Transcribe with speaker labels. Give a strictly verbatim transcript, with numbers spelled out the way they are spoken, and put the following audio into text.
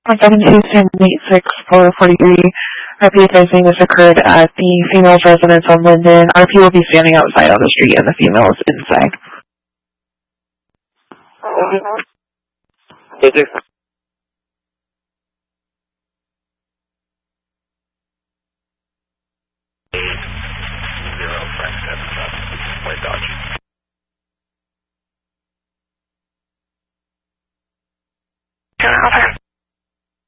Speaker 1: seven two seven eight six four four three. R P advising this occurred at the female's residence on Linden. R P will be standing outside on the street and the female is inside.
Speaker 2: Hey,